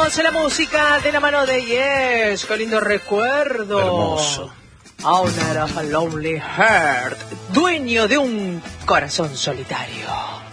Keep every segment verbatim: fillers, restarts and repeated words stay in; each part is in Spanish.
Seguimos en la música de la mano de Yes. Qué lindo recuerdo. Hermoso. Owner of a Lonely Heart. Dueño de un corazón solitario.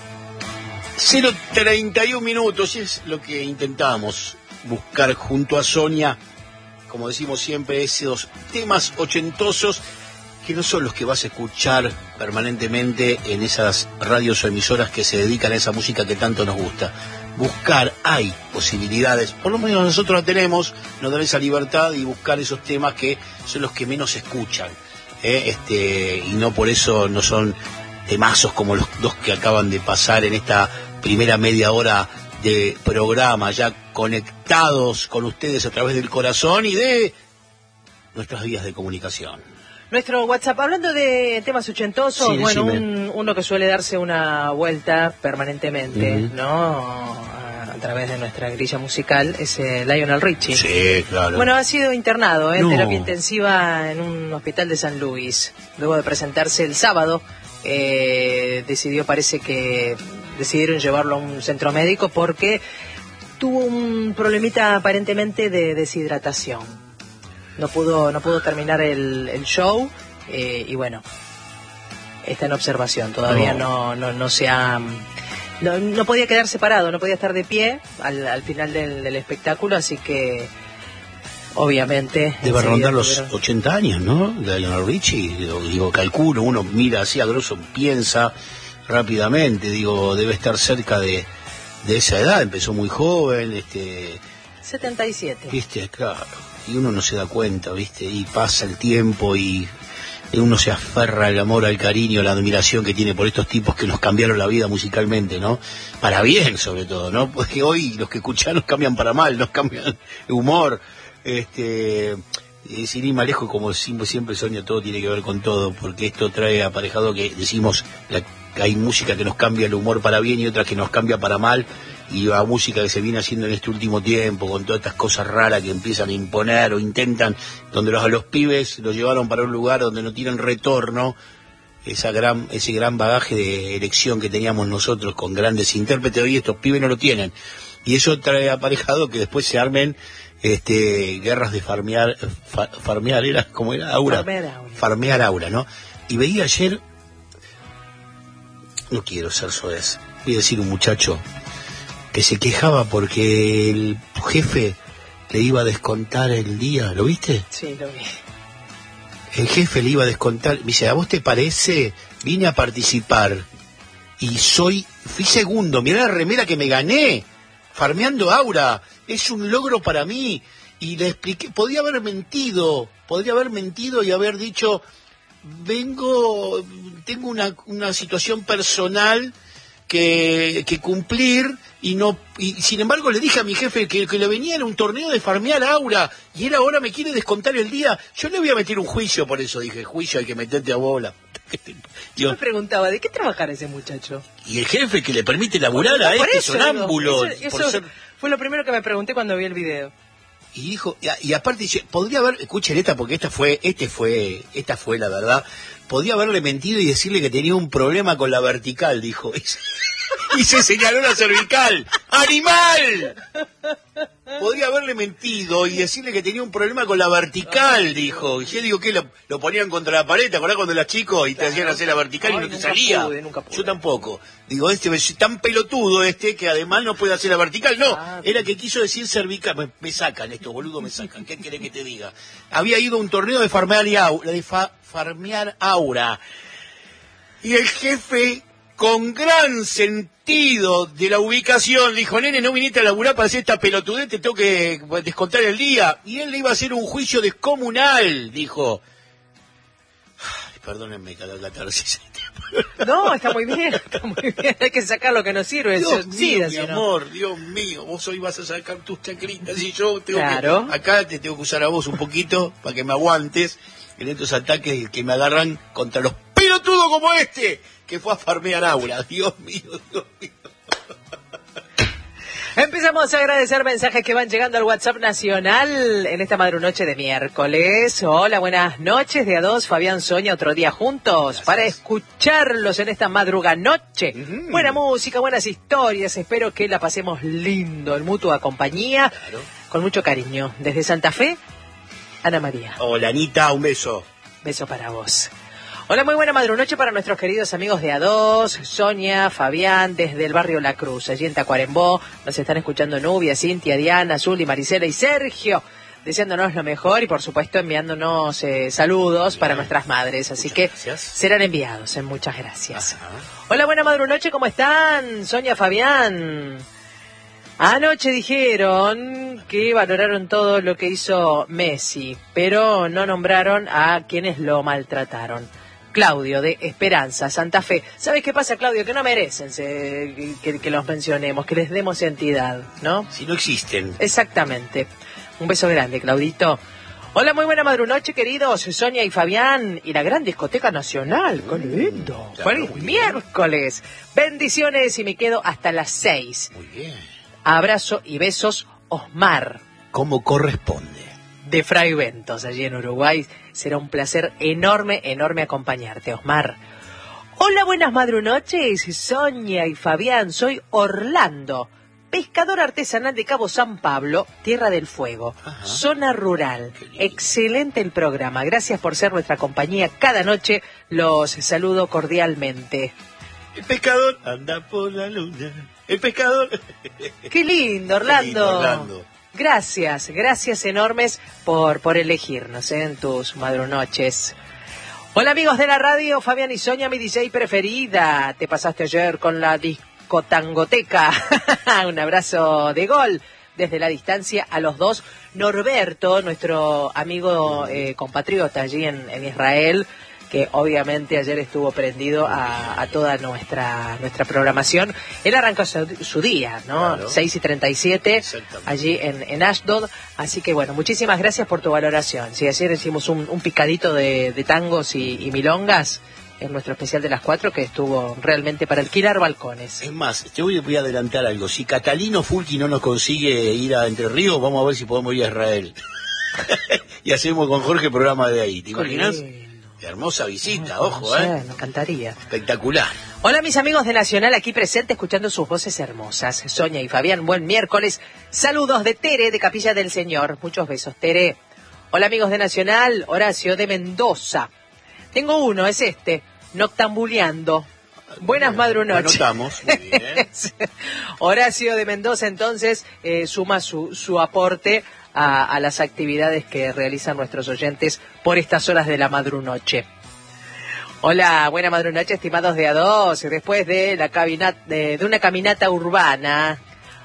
cero treinta y un minutos, y es lo que intentamos buscar junto a Sonia, como decimos siempre, esos temas ochentosos que no son los que vas a escuchar permanentemente en esas radios o emisoras que se dedican a esa música que tanto nos gusta. Buscar, hay posibilidades, por lo menos nosotros la tenemos, nos dan esa libertad y buscar esos temas que son los que menos se escuchan, ¿eh? este, y no por eso no son temazos como los dos que acaban de pasar en esta primera media hora de programa, ya conectados con ustedes a través del corazón y de nuestras vías de comunicación. Nuestro WhatsApp, hablando de temas ochentosos, Sí, bueno, decime. un, uno que suele darse una vuelta permanentemente, Uh-huh. ¿no? A, a través de nuestra grilla musical, es eh, Lionel Richie. Sí, claro. Bueno, ha sido internado ¿eh? en No. terapia intensiva en un hospital de San Luis. Luego de presentarse el sábado, eh, decidió, parece que decidieron llevarlo a un centro médico porque tuvo un problemita aparentemente de deshidratación. No pudo, no pudo terminar el, el show eh, y bueno, está en observación. Todavía no, no, no, no se ha... No, no podía quedar separado, no podía estar de pie al, al final del, del espectáculo, así que obviamente... Debe rondar los tuvieron... ochenta años, ¿no? De Lionel Richie, digo, digo, calculo, uno mira así a grosso, piensa rápidamente, digo, debe estar cerca de, de esa edad, empezó muy joven, este... setenta y siete. Viste, claro, y uno no se da cuenta, viste, y pasa el tiempo y uno se aferra al amor, al cariño, a la admiración que tiene por estos tipos que nos cambiaron la vida musicalmente, ¿no? Para bien, sobre todo, ¿no? Porque hoy los que escuchan nos cambian para mal, nos cambian el humor, este... Y sin ir más lejos, como siempre, siempre Sonia, todo tiene que ver con todo, porque esto trae aparejado que decimos la, que hay música que nos cambia el humor para bien y otra que nos cambia para mal, y la música que se viene haciendo en este último tiempo, con todas estas cosas raras que empiezan a imponer o intentan, donde los, a los pibes los llevaron para un lugar donde no tienen retorno, esa gran, ese gran bagaje de elección que teníamos nosotros con grandes intérpretes, hoy estos pibes no lo tienen, y eso trae aparejado que después se armen este guerras de farmear, fa, farmear era como era aura, farmear aura, farmear aura, ¿no? Y veía ayer, no quiero ser soez, voy a decir un muchacho que se quejaba porque el jefe le iba a descontar el día, ¿lo viste? Sí, lo vi. El jefe le iba a descontar, me dice, ¿a vos te parece? Vine a participar y soy, fui segundo, mirá la remera que me gané, farmeando aura, es un logro para mí. Y le expliqué, podía haber mentido, podría haber mentido y haber dicho, vengo, tengo una, una situación personal que, que cumplir, y no, y sin embargo le dije a mi jefe que, que le venía en un torneo de farmear aura, y él ahora me quiere descontar el día. Yo le voy a meter un juicio por eso, dije, juicio hay que meterte a bola. Yo me preguntaba, ¿de qué trabajar ese muchacho? Y el jefe que le permite laburar a este eso, sonámbulo. Eso, eso por ser... fue lo primero que me pregunté cuando vi el video. Y dijo, y, y aparte dice, podría haber, escuchen esta porque esta fue, este fue, esta fue la verdad, podría haberle mentido y decirle que tenía un problema con la vertical, dijo. Y se señaló la cervical. ¡Animal! Podría haberle mentido y decirle que tenía un problema con la vertical, dijo. Y yo digo, ¿qué? Lo, lo ponían contra la pared, ¿te acordás cuando eras chico y te hacían hacer la vertical y no te salía? Pude, nunca pude. Yo tampoco. Digo, este es tan pelotudo este que además no puede hacer la vertical. No, Ah, era que quiso decir cervical. Me, me sacan estos boludos, me sacan. ¿Qué querés que te diga? Había ido a un torneo de farmear, y aura, de fa, farmear aura. Y el jefe, con gran sentido de la ubicación, le dijo, nene, no viniste a laburar para hacer esta pelotudez, te tengo que descontar el día. Y él le iba a hacer un juicio descomunal, dijo. Ay, perdónenme cada catarsis. No, está muy bien, está muy bien. Hay que sacar lo que nos sirve. Dios sí, mío, sí, mi ¿no? amor, Dios mío, vos hoy vas a sacar tus chacritas y yo tengo claro. que, acá te tengo que usar a vos un poquito para que me aguantes en estos ataques que me agarran contra los pelotudos como este, que fue a farmear aura. Dios mío, Dios mío. Empezamos a agradecer mensajes que van llegando al WhatsApp nacional en esta madrunoche de miércoles. Hola, buenas noches de a dos, Fabián Soña, otro día juntos. Gracias. Para escucharlos en esta madruganoche. Uh-huh. Buena música, buenas historias, espero que la pasemos lindo en mutua compañía, claro. Con mucho cariño. Desde Santa Fe, Ana María. Hola, Anita, un beso. Beso para vos. Hola, muy buena madrunoche para nuestros queridos amigos de A dos, Sonia, Fabián, desde el barrio La Cruz, allí en Tacuarembó. Nos están escuchando Nubia, Cintia, Diana, Zuli, Marisela y Sergio, deseándonos lo mejor y por supuesto enviándonos eh, saludos Bien. Para nuestras madres. Así muchas que gracias. Serán enviados. Eh, muchas gracias. Ajá. Hola, buena madrunoche, ¿cómo están? Sonia, Fabián. Anoche dijeron que valoraron todo lo que hizo Messi, pero no nombraron a quienes lo maltrataron. Claudio, de Esperanza, Santa Fe. ¿Sabes qué pasa, Claudio? Que no merecen se, que, que los mencionemos, que les demos entidad, ¿no? Si no existen. Exactamente. Un beso grande, Claudito. Hola, muy buena madrunoche, queridos. Sonia y Fabián y la gran discoteca nacional. ¡Qué lindo! ¡Feliz miércoles! Bendiciones y me quedo hasta las seis. Muy bien. Abrazo y besos, Osmar. Como corresponde. De Fray Ventos, allí en Uruguay. Será un placer enorme, enorme acompañarte, Osmar. Hola, buenas madrunoches, Sonia y Fabián. Soy Orlando, pescador artesanal de Cabo San Pablo, Tierra del Fuego, Ajá. Zona rural. Excelente el programa. Gracias por ser nuestra compañía cada noche. Los saludo cordialmente. El pescador anda por la luna. El pescador. Qué lindo, Orlando. Qué lindo, Orlando. Gracias, gracias enormes por, por elegirnos ¿eh? En tus madrunoches. Hola amigos de la radio, Fabián y Sonia, mi D J preferida. Te pasaste ayer con la discotangoteca. Un abrazo de gol desde la distancia a los dos. Norberto, nuestro amigo eh, compatriota allí en, en Israel, que obviamente ayer estuvo prendido a, a toda nuestra nuestra programación. Él arrancó su, su día, ¿no? Claro. seis y treinta y siete, allí en, en Ashdod. Así que bueno, muchísimas gracias por tu valoración. Si ayer hicimos un, un picadito de, de tangos y, y milongas en nuestro especial de las cuatro, que estuvo realmente para alquilar balcones. Es más, te voy, voy a adelantar algo. Si Catalino Fulki no nos consigue ir a Entre Ríos, vamos a ver si podemos ir a Israel. Y hacemos con Jorge programa de ahí. ¿Te imaginas? Hermosa visita, oh, ojo, ¿eh? Me encantaría. Espectacular. Hola, mis amigos de Nacional, aquí presente, escuchando sus voces hermosas. Sonia y Fabián, buen miércoles. Saludos de Tere, de Capilla del Señor. Muchos besos, Tere. Hola, amigos de Nacional, Horacio de Mendoza. Tengo uno, es este, Noctambuleando. Buenas bien, madrunoches. Anotamos, muy bien. Horacio de Mendoza, entonces, eh, suma su, su aporte A, a las actividades que realizan nuestros oyentes por estas horas de la madrunoche. Hola, buena madrunoche, estimados de A dos. Después de, la cabina, de, de una caminata urbana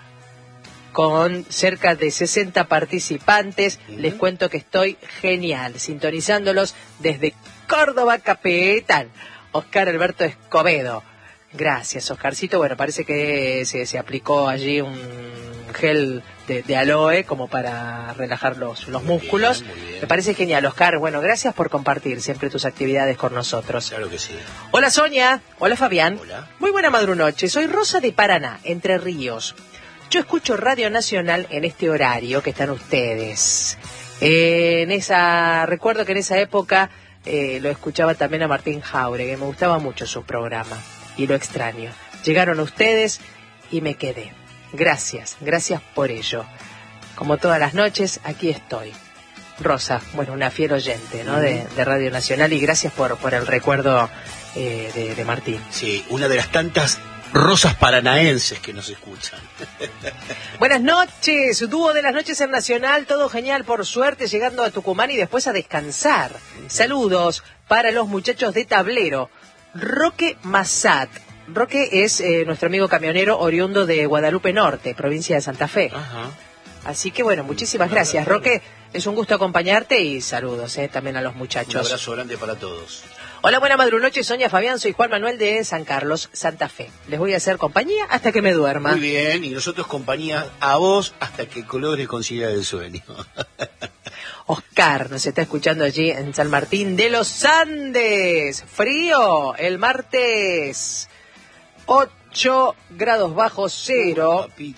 con cerca de sesenta participantes, uh-huh. Les cuento que estoy genial, sintonizándolos desde Córdoba Capital. Oscar Alberto Escobedo. Gracias, Oscarcito. Bueno, parece que se, se aplicó allí un gel de, de aloe como para relajar los, los muy músculos. Bien, muy bien. Me parece genial, Oscar. Bueno, gracias por compartir siempre tus actividades con nosotros. Claro que sí. Hola, Sonia. Hola, Fabián. Hola. Muy buena madrunoche. Soy Rosa de Paraná, Entre Ríos. Yo escucho Radio Nacional en este horario que están ustedes. Eh, en esa, recuerdo que en esa época eh, lo escuchaba también a Martín Jauregui, que me gustaba mucho su programa y lo extraño. Llegaron ustedes y me quedé. Gracias, gracias por ello. Como todas las noches, aquí estoy. Rosa, bueno, una fiel oyente, ¿no? De, de Radio Nacional, y gracias por, por el recuerdo eh, de, de Martín. Sí, una de las tantas rosas paranaenses que nos escuchan. Buenas noches, dúo de las noches en Nacional, todo genial, por suerte, llegando a Tucumán y después a descansar. Saludos para los muchachos de Tablero. Roque Massat. Roque es eh, nuestro amigo camionero oriundo de Guadalupe Norte, provincia de Santa Fe. Ajá. Así que bueno, muchísimas gracias, Roque. Es un gusto acompañarte y saludos eh, también a los muchachos. Un abrazo grande para todos. Hola, buena madrunoche, Sonia, Fabián, soy Juan Manuel de San Carlos, Santa Fe. Les voy a hacer compañía hasta que me duerma. Muy bien, y nosotros compañía a vos hasta que Colores consiga el sueño. Oscar nos está escuchando allí en San Martín de los Andes. Frío el martes. ocho grados bajo cero. Oh, papito.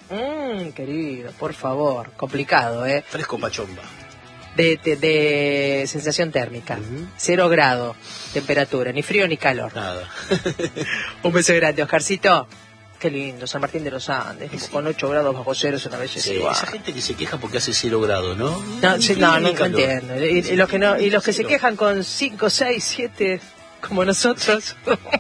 Mmm, querido, por favor, complicado, ¿eh? Fresco pachomba. De, de, de sensación térmica, uh-huh. Cero grado, temperatura, ni frío ni calor. Nada. Un beso grande, Oscarcito. Qué lindo, San Martín de los Andes, sí. Con ocho grados bajo cero es una belleza. Sí, esa gente que se queja porque hace cero grados, ¿no? No, sí, no, no, no entiendo. Y, y los que no, y los que se quejan con cinco, seis, siete, como nosotros,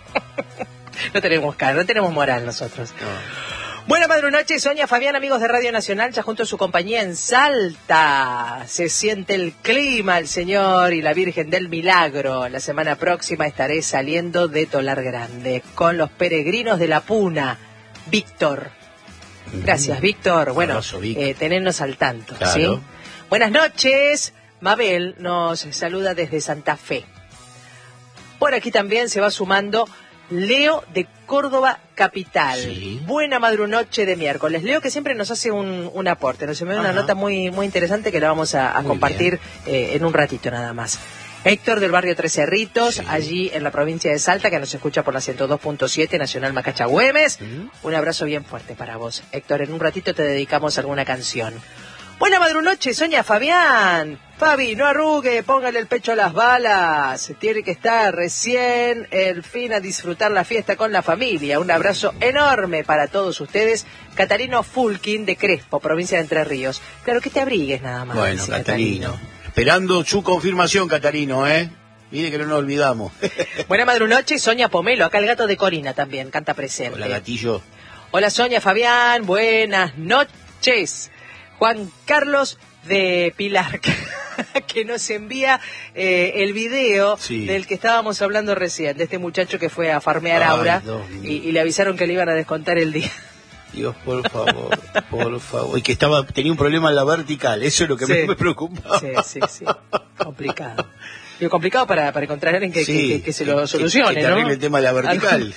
no tenemos cara, no tenemos moral nosotros. No. Buena madrunoche, Sonia, Fabián, amigos de Radio Nacional, ya junto a su compañía en Salta. Se siente el clima, el Señor y la Virgen del Milagro. La semana próxima estaré saliendo de Tolar Grande con los peregrinos de la Puna. Víctor. Gracias, Víctor. Bueno, abrazo, Vic. eh, tenernos al tanto, claro. ¿Sí? Buenas noches. Mabel nos saluda desde Santa Fe. Por aquí también se va sumando Leo de Córdoba Capital. Sí. Buena madrunoche de miércoles. Leo, que siempre nos hace un, un aporte, nos envió una nota muy muy interesante que la vamos a, a compartir eh, en un ratito nada más. Héctor del barrio Tres Cerritos, sí. Allí en la provincia de Salta, que nos escucha por la ciento dos punto siete Nacional Macacha Güemes. ¿Mm? Un abrazo bien fuerte para vos, Héctor. En un ratito te dedicamos alguna canción. Buena madrunoche, Sonia, Fabián. Fabi, no arrugue, póngale el pecho a las balas. Tiene que estar recién el fin a disfrutar la fiesta con la familia. Un abrazo enorme para todos ustedes. Catarino Fulkin de Crespo, provincia de Entre Ríos. Claro, que te abrigues nada más. Bueno, sí, Catarino. Catarino. Esperando su confirmación, Catarino, ¿eh? Mire que no nos olvidamos. Buena madrunoche, Sonia Pomelo. Acá el gato de Corina también canta presente. Hola, gatillo. Hola, Sonia, Fabián. Buenas noches. Juan Carlos de Pilar, que nos envía eh, el video, sí, del que estábamos hablando recién, de este muchacho que fue a farmear Aura y, y le avisaron que le iban a descontar el día. Dios, por favor, por favor. Y que estaba tenía un problema en la vertical, eso es lo que sí, me, me preocupa. Sí, sí, sí, complicado. Digo, complicado para, para encontrar a alguien que, sí, que, que, que se lo solucione, que, que ¿no? Que el tema de la vertical.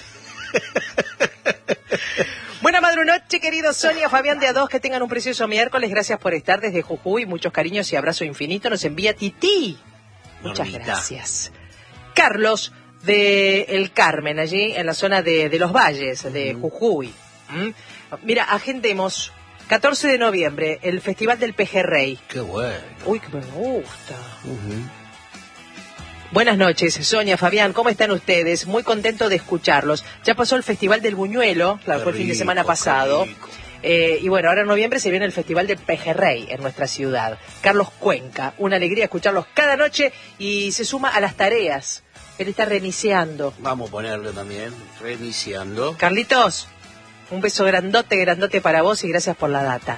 Buena madrunoche, queridos Sonia, Fabián de A dos, que tengan un precioso miércoles. Gracias por estar desde Jujuy. Muchos cariños y abrazo infinito. Nos envía Titi. Muchas Normita. Gracias. Carlos de El Carmen, allí en la zona de, de Los Valles, de Jujuy. ¿Mm? Mira, agendemos catorce de noviembre, el Festival del Pejerrey. Qué bueno. Uy, que me gusta. Uh-huh. Buenas noches, Sonia, Fabián, ¿cómo están ustedes? Muy contento de escucharlos. Ya pasó el Festival del Buñuelo, claro, fue el fin de semana pasado. Eh, y bueno, ahora en noviembre se viene el Festival del Pejerrey en nuestra ciudad. Carlos Cuenca, una alegría escucharlos cada noche y se suma a las tareas. Él está reiniciando. Vamos a ponerlo también, reiniciando. Carlitos, un beso grandote, grandote para vos y gracias por la data.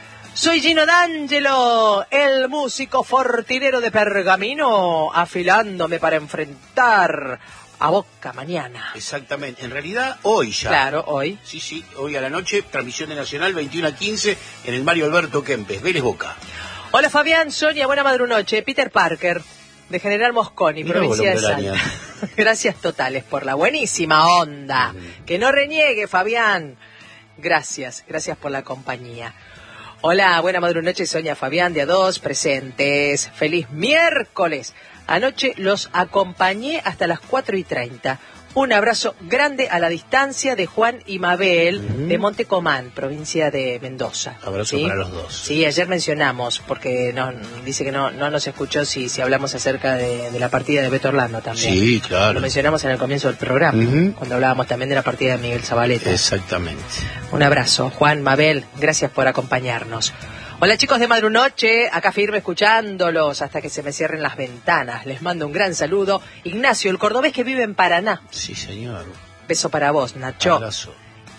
Soy Gino D'Angelo, el músico fortinero de Pergamino, afilándome para enfrentar a Boca mañana. Exactamente, en realidad hoy ya. Claro, hoy. Sí, sí, hoy a la noche, transmisión de Nacional, veintiuno a quince, en el Mario Alberto Kempes, Vélez Boca. Hola Fabián, Sonia, buena madrunoche. Peter Parker, de General Mosconi, Mirá, provincia de Salta. Gracias totales por la buenísima onda. Mm. Que no reniegue, Fabián. Gracias, gracias por la compañía. Hola, buena madrunoche, Sonia, Fabián de A dos, presentes. Feliz miércoles. Anoche los acompañé hasta las cuatro y treinta. Un abrazo grande a la distancia de Juan y Mabel, uh-huh, de Montecomán, provincia de Mendoza. Abrazo, ¿sí?, para los dos. Sí, ayer mencionamos, porque no, dice que no, no nos escuchó si, si hablamos acerca de, de la partida de Beto Orlando también. Sí, claro. Lo mencionamos en el comienzo del programa, uh-huh, cuando hablábamos también de la partida de Miguel Zabaleta. Exactamente. Un abrazo, Juan, Mabel, gracias por acompañarnos. Hola chicos de Madrunoche, acá firme escuchándolos hasta que se me cierren las ventanas. Les mando un gran saludo. Ignacio, el cordobés que vive en Paraná. Sí, señor. Beso para vos, Nacho. Abrazo.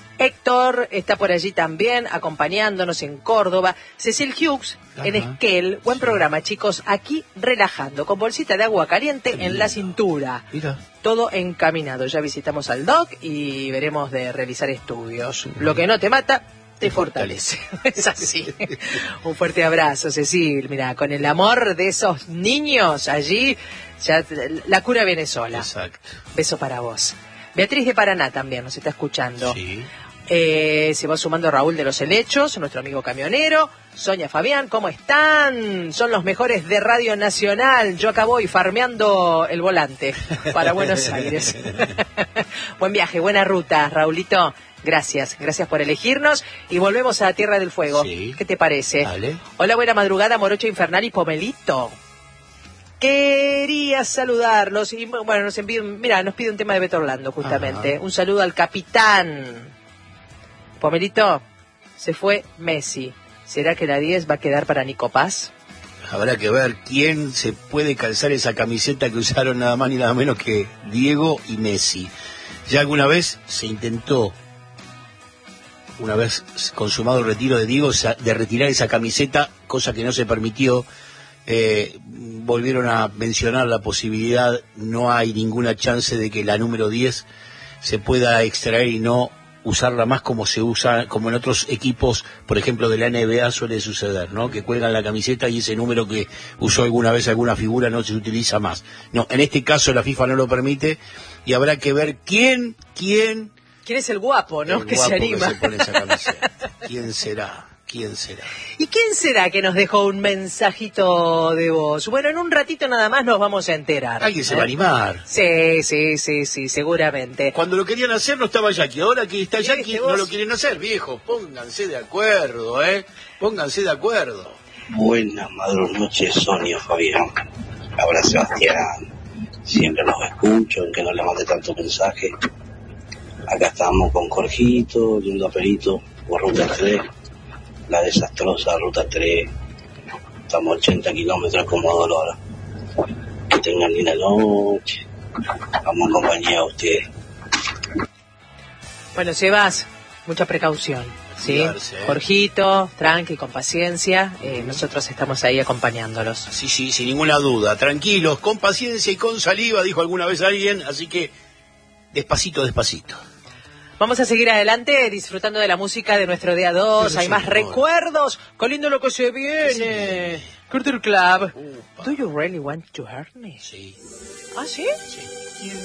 Héctor está por allí también, acompañándonos en Córdoba. Cecil Hughes, ajá, en Esquel. Buen, sí, programa, chicos. Aquí relajando, con bolsita de agua caliente en la cintura. Mira. Todo encaminado. Ya visitamos al doc y veremos de realizar estudios. Mm. Lo que no te mata te fortalece. Es así. Un fuerte abrazo, Cecil. Mira, con el amor de esos niños allí, ya la cura viene sola. Exacto. Beso para vos. Beatriz de Paraná también nos está escuchando. Sí. Eh, se va sumando Raúl de los Helechos, nuestro amigo camionero. Sonia, Fabián, ¿cómo están? Son los mejores de Radio Nacional. Yo acá voy farmeando el volante para Buenos Aires. Buen viaje, buena ruta, Raulito. Gracias, gracias por elegirnos y volvemos a Tierra del Fuego. Sí. ¿Qué te parece? Dale. Hola, buena madrugada, Morocho Infernal y Pomelito. Quería saludarlos y bueno, nos envían, mira, nos pide un tema de Beto Orlando justamente. Ajá. Un saludo al capitán. Pomelito, se fue Messi. ¿Será que la diez va a quedar para Nico Paz? Habrá que ver quién se puede calzar esa camiseta que usaron nada más ni nada menos que Diego y Messi. Ya alguna vez se intentó, una vez consumado el retiro de Diego, de retirar esa camiseta, cosa que no se permitió. Eh, volvieron a mencionar la posibilidad, no hay ninguna chance de que la número diez se pueda extraer y no usarla más como se usa, como en otros equipos, por ejemplo de la N B A suele suceder, ¿no? Que cuelgan la camiseta y ese número que usó alguna vez alguna figura no se utiliza más. No, en este caso la FIFA no lo permite y habrá que ver quién, quién... ¿Quién es el guapo, no? El que guapo se anima. que se pone esa camiseta. ¿Quién será? ¿Quién será? ¿Y quién será que nos dejó un mensajito de voz? Bueno, en un ratito nada más nos vamos a enterar. Alguien se ¿eh? va a animar. Sí, sí, sí, sí, seguramente. Cuando lo querían hacer no estaba Jackie, ahora que está Jackie no lo quieren hacer, viejo. Pónganse de acuerdo, ¿eh? Pónganse de acuerdo. Buenas madrugadas noches, Sonia, Fabián. Ahora Sebastián. Siempre los escucho, aunque no le mande tanto mensaje. Acá estamos con Jorgito, yendo a Perito, por Ruta tres. La desastrosa Ruta tres, estamos ochenta kilómetros como dolor. Que tengan linda noche, vamos en compañía a ustedes. Bueno, Sebas, mucha precaución, ¿sí? Cuidarse, ¿eh? Jorgito, tranqui, con paciencia, eh, nosotros estamos ahí acompañándolos. Sí, sí, sin ninguna duda, tranquilos, con paciencia y con saliva, dijo alguna vez alguien, así que despacito, despacito. Vamos a seguir adelante disfrutando de la música de nuestro día dos. Hay más amor. recuerdos. ¡Qué lindo lo que se viene! Sí. Culture Club. Upa. Do you really want to hurt me? Sí. ¿Ah, sí? Sí.